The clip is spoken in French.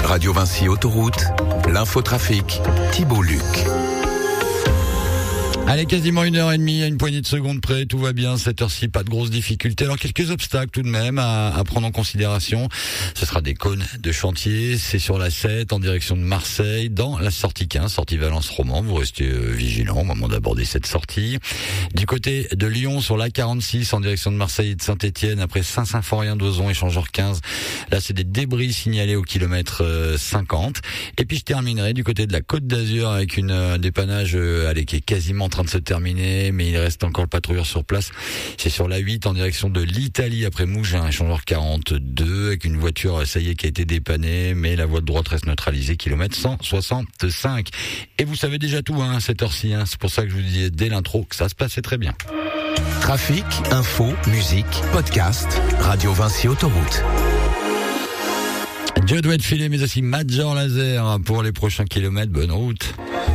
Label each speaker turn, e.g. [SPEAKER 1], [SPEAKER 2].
[SPEAKER 1] Radio Vinci Autoroute, l'infotrafic, Thibault Luc.
[SPEAKER 2] Allez, quasiment 1h30, à une poignée de secondes près, tout va bien, cette heure-ci, pas de grosses difficultés. Alors, quelques obstacles tout de même à prendre en considération. Ce sera des cônes de chantier, c'est sur la 7, en direction de Marseille, dans la sortie 15, sortie Valence-Roman. Vous restez vigilants au moment d'aborder cette sortie. Du côté de Lyon, sur la 46, en direction de Marseille et de Saint-Étienne, après Saint-Symphorien d'Ozon, échangeur 15. Là, c'est des débris signalés au kilomètre 50. Et puis, je terminerai du côté de la Côte d'Azur avec une dépannage, qui est quasiment en train de se terminer, mais il reste encore le patrouilleur sur place. C'est sur la 8 en direction de l'Italie après Mougins, échangeur 42 avec une voiture, ça y est, qui a été dépannée, mais la voie de droite reste neutralisée, kilomètre 165. Et vous savez déjà tout, à cette heure-ci, c'est pour ça que je vous disais dès l'intro que ça se passait très bien.
[SPEAKER 1] Trafic, info, musique, podcast, Radio Vinci Autoroute.
[SPEAKER 2] Dieu doit être filé, mais aussi Major Laser pour les prochains kilomètres. Bonne route.